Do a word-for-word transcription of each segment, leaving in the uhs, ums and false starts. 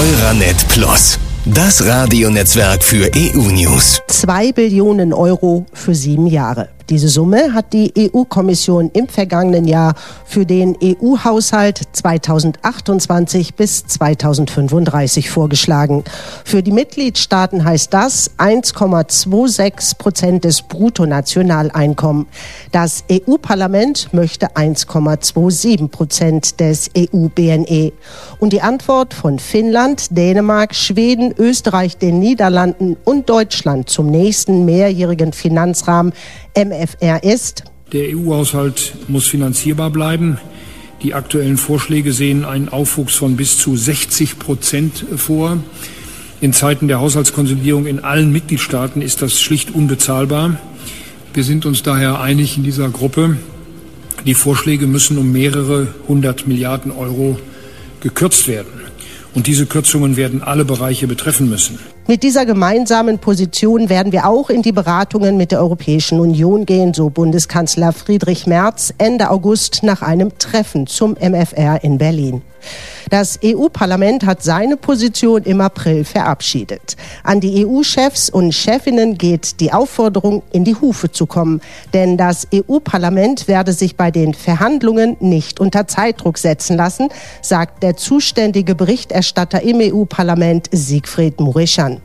Euranet Plus, das Radionetzwerk für E U-News. Zwei Billionen Euro für sieben Jahre. Diese Summe hat die E U-Kommission im vergangenen Jahr für den E U-Haushalt zweitausendachtundzwanzig bis zweitausendfünfunddreißig vorgeschlagen. Für die Mitgliedstaaten heißt das eins Komma sechsundzwanzig Prozent des Bruttonationaleinkommens. Das E U-Parlament möchte eins Komma siebenundzwanzig Prozent des E U-B N E. Und die Antwort von Finnland, Dänemark, Schweden, Österreich, den Niederlanden und Deutschland zum nächsten mehrjährigen Finanzrahmen M F R ist: Der E U-Haushalt muss finanzierbar bleiben. Die aktuellen Vorschläge sehen einen Aufwuchs von bis zu sechzig Prozent vor. In Zeiten der Haushaltskonsolidierung in allen Mitgliedstaaten ist das schlicht unbezahlbar. Wir sind uns daher einig in dieser Gruppe, die Vorschläge müssen um mehrere hundert Milliarden Euro gekürzt werden. Und diese Kürzungen werden alle Bereiche betreffen müssen. Mit dieser gemeinsamen Position werden wir auch in die Beratungen mit der Europäischen Union gehen, so Bundeskanzler Friedrich Merz Ende August nach einem Treffen zum M F R in Berlin. Das E U-Parlament hat seine Position im April verabschiedet. An die E U-Chefs und Chefinnen geht die Aufforderung, in die Hufe zu kommen. Denn das E U-Parlament werde sich bei den Verhandlungen nicht unter Zeitdruck setzen lassen, sagt der zuständige Berichterstatter im E U-Parlament Siegfried Mureschan.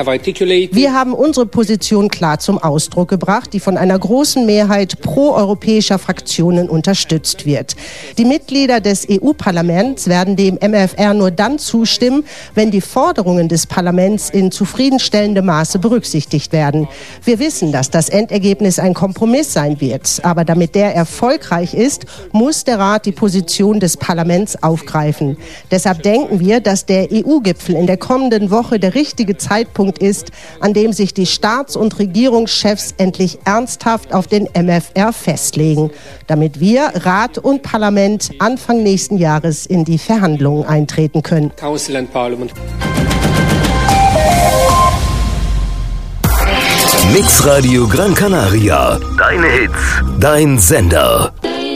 Wir haben unsere Position klar zum Ausdruck gebracht, die von einer großen Mehrheit proeuropäischer Fraktionen unterstützt wird. Die Mitglieder des E U-Parlaments werden dem M F R nur dann zustimmen, wenn die Forderungen des Parlaments in zufriedenstellendem Maße berücksichtigt werden. Wir wissen, dass das Endergebnis ein Kompromiss sein wird, aber damit der erfolgreich ist, muss der Rat die Position des Parlaments aufgreifen. Deshalb denken wir, dass der E U-Gipfel in der kommenden Woche der richtige Zeitpunkt ist, an dem sich die Staats- und Regierungschefs endlich ernsthaft auf den M F R festlegen, damit wir, Rat und Parlament, Anfang nächsten Jahres in die Verhandlungen eintreten können. Council and Parliament. Mixradio Gran Canaria. Deine Hits, dein Sender.